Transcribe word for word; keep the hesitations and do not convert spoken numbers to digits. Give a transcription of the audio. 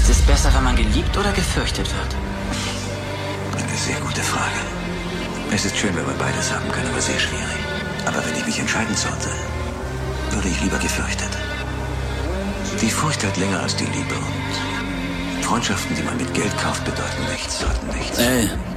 Ist es besser, wenn man geliebt oder gefürchtet wird? Eine sehr gute Frage. Es ist schön, wenn man beides haben kann, aber sehr schwierig. Aber wenn ich mich entscheiden sollte, würde ich lieber gefürchtet. Die Furcht hält länger als die Liebe und Freundschaften, die man mit Geld kauft, bedeuten nichts, sollten nichts. Ey,